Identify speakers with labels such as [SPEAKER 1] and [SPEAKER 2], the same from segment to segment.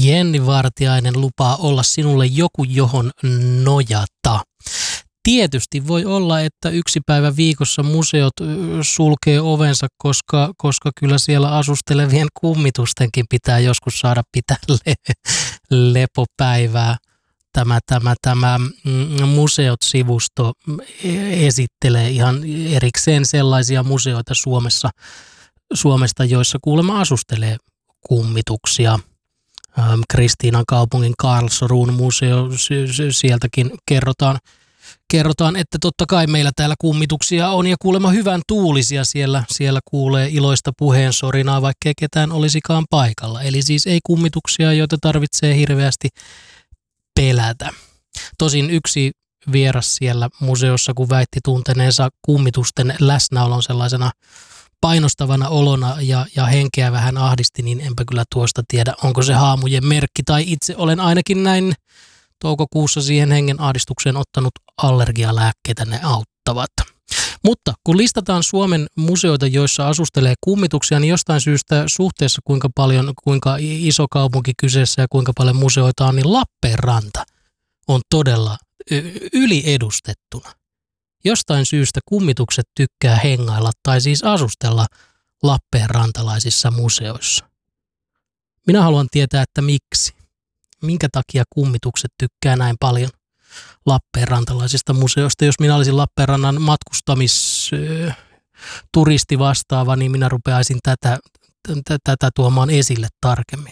[SPEAKER 1] Jenni Vartiainen lupaa olla sinulle joku, johon nojata. Tietysti voi olla, että yksi päivä viikossa museot sulkee ovensa, koska kyllä siellä asustelevien kummitustenkin pitää joskus saada pitää lepopäivää. Tämä Museot-sivusto esittelee ihan erikseen sellaisia museoita Suomesta, joissa kuulemma asustelee kummituksia. Kristiinan kaupungin Karlsruun museo, sieltäkin kerrotaan, että totta kai meillä täällä kummituksia on ja kuulemma hyvän tuulisia siellä kuulee iloista puheensorinaa, vaikkei ketään olisikaan paikalla. Eli siis ei kummituksia, joita tarvitsee hirveästi pelätä. Tosin yksi vieras siellä museossa, kun väitti tunteneensa kummitusten läsnäolon sellaisena painostavana olona ja henkeä vähän ahdisti, niin enpä kyllä tuosta tiedä, onko se haamujen merkki, tai itse olen ainakin näin toukokuussa siihen hengen ahdistukseen ottanut allergialääkkeitä, ne auttavat. Mutta kun listataan Suomen museoita, joissa asustelee kummituksia, niin jostain syystä suhteessa kuinka iso kaupunki kyseessä ja kuinka paljon museoita on, niin Lappeenranta on todella yliedustettuna. Jostain syystä kummitukset tykkää hengailla tai siis asustella lappeenrantalaisissa museoissa. Minä haluan tietää, että miksi. Minkä takia kummitukset tykkää näin paljon lappeenrantalaisista museoista? Jos minä olisin Lappeenrannan matkustamisturisti vastaava, niin minä rupeaisin tätä tuomaan esille tarkemmin.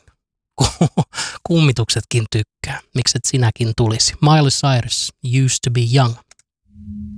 [SPEAKER 1] Kummituksetkin tykkää. Mikset sinäkin tulisi? Miley Cyrus, Used to be Young.